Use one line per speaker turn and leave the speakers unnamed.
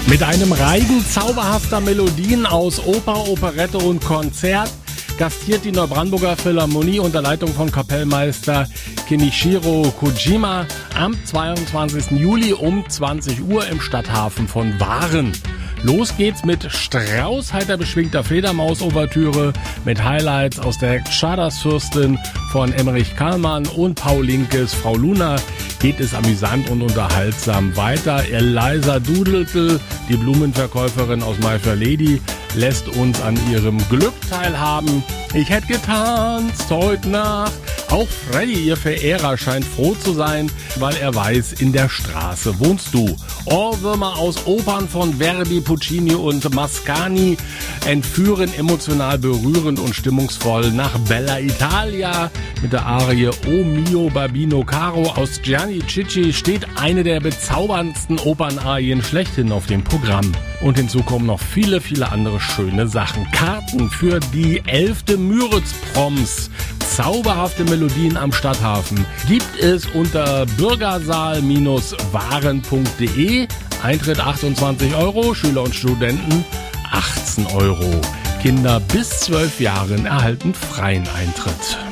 Mit einem Reigen zauberhafter Melodien aus Oper, Operette und Konzert gastiert die Neubrandenburger Philharmonie unter Leitung von Kapellmeister Kenichiro Kojima am 22. Juli um 20 Uhr im Stadthafen von Waren. Los geht's mit Strauß heiter beschwingter Fledermaus-Ouvertüre mit Highlights aus der Tschadarsfürstin von Emmerich Karlmann und Paul Linkes Frau Luna. Geht es amüsant und unterhaltsam weiter. Eliza Doodletle, die Blumenverkäuferin aus My Fair Lady, lässt uns an ihrem Glück teilhaben. Ich hätte getanzt heute Nacht. Auch Freddy, ihr Verehrer, scheint froh zu sein, weil er weiß, in der Straße wohnst du. Ohrwürmer aus Opern von Verdi, Puccini und Mascagni entführen emotional berührend und stimmungsvoll nach Bella Italia. Mit der Arie O mio Babino Caro aus Gianni Cicci steht eine der bezauberndsten Opernarien schlechthin auf dem Programm. Und hinzu kommen noch viele, viele andere schöne Sachen. Karten für die 11. Müritz-Proms. Zauberhafte Melodien am Stadthafen gibt es unter bürgersaal-waren.de. Eintritt 28 €, Schüler und Studenten 18 €. Kinder bis 12 Jahren erhalten freien Eintritt.